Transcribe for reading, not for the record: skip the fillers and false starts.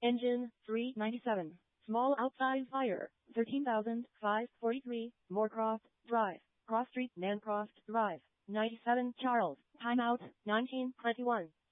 Engine 397. Small outside fire 13,543. Moorcroft Drive. Cross Street, Nancroft Drive. 97 Charles. Timeout 1921.